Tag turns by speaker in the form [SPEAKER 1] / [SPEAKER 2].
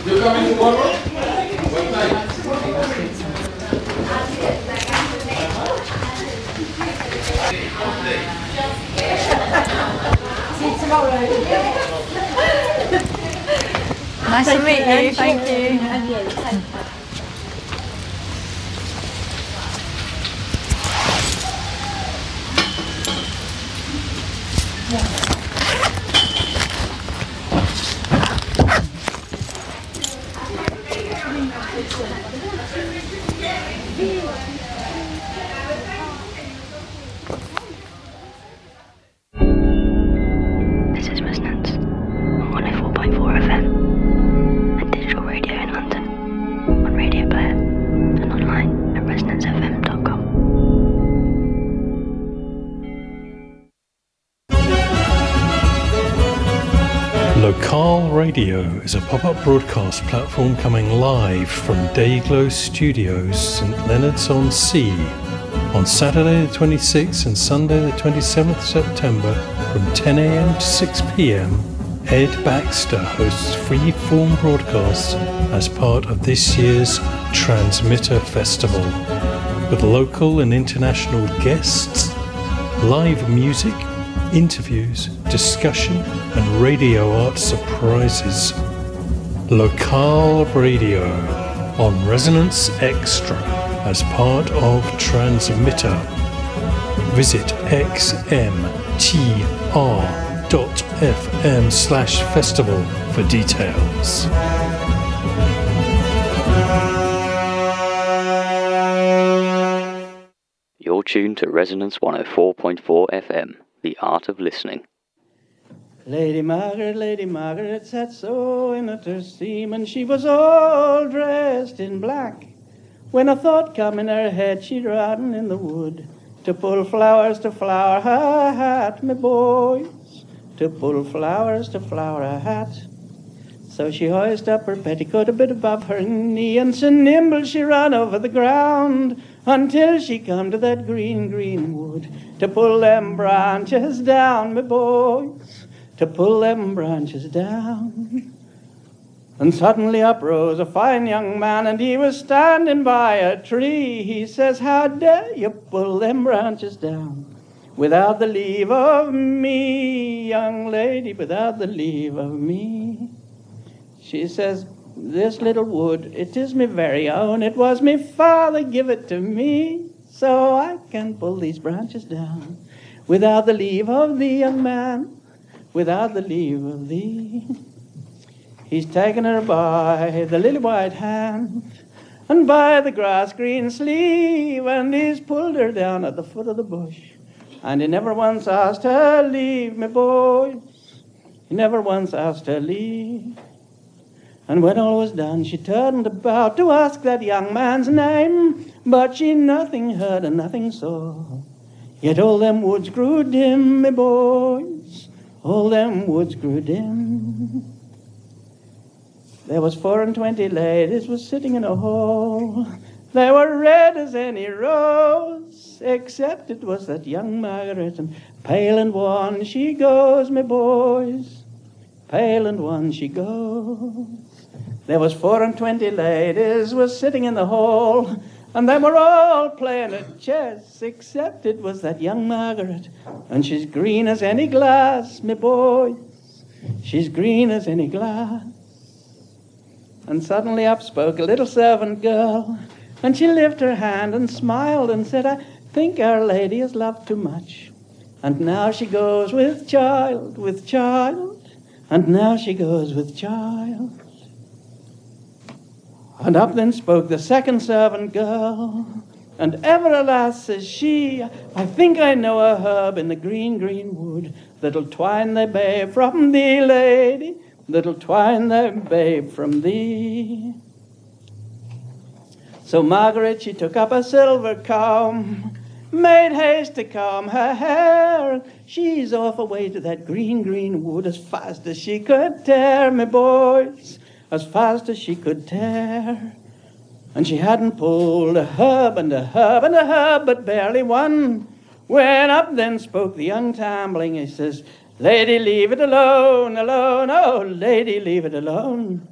[SPEAKER 1] You coming tomorrow? What time?
[SPEAKER 2] See you tomorrow.
[SPEAKER 3] Nice to meet you. Thank you.
[SPEAKER 2] And you. Thank you.
[SPEAKER 4] This is Resonance on 104.4 FM and digital radio in London on Radio Player and online at resonancefm.com.
[SPEAKER 5] Locale Radio is a pop-up broadcast platform coming live from Dayglow Studios, St Leonards-on-Sea, on Saturday the 26th and Sunday the 27th September from 10 a.m. to 6 p.m. Ed Baxter hosts free-form broadcasts as part of this year's Transmitter Festival, with local and international guests, live music, interviews, discussion and radio art surprises. Locale Radio on Resonance Extra as part of Transmitter. Visit xmtr.fm/festival for details.
[SPEAKER 6] You're tuned to Resonance 104.4 FM, the art of listening.
[SPEAKER 7] Lady Margaret sat so in at her steam, and she was all dressed in black. When a thought come in her head, she'd ridden in the wood to pull flowers to flower her hat, me boys, to pull flowers to flower her hat. So she hoisted up her petticoat a bit above her knee, and so nimble she ran over the ground until she come to that green, green wood to pull them branches down, me boys, to pull them branches down. And suddenly up rose a fine young man, and he was standing by a tree. He says, "How dare you pull them branches down without the leave of me, young lady, without the leave of me?" She says, "This little wood, it is me very own. It was me father give it to me, so I can pull these branches down without the leave of thee, young man, without the leave of thee." He's taken her by the lily white hand and by the grass green sleeve, and he's pulled her down at the foot of the bush, and he never once asked her leave, me boys. He never once asked her leave. And when all was done, she turned about to ask that young man's name, but she nothing heard and nothing saw. Yet all them woods grew dim, me boys, all them woods grew dim. There was 24 ladies was sitting in a hall. They were red as any rose, except it was that young Margaret, and pale and wan she goes, me boys, pale and wan she goes. There was 24 ladies was sitting in the hall, and they were all playing at chess, except it was that young Margaret, and she's green as any glass, me boys, she's green as any glass. And suddenly up spoke a little servant girl, and she lifted her hand and smiled and said, "I think Our Lady has loved too much, and now she goes with child, and now she goes with child." And up then spoke the second servant girl, and ever alas, says she, "I think I know a herb in the green, green wood that'll twine thy babe from thee, lady, that'll twine thy babe from thee." So Margaret, she took up a silver comb, made haste to comb her hair. She's off away to that green, green wood as fast as she could tear, me boys, as fast as she could tear. And she hadn't pulled a herb and a herb and a herb, but barely one, when up then spoke the young Tambling. He says, "Lady, leave it alone, alone, oh, lady, leave it alone.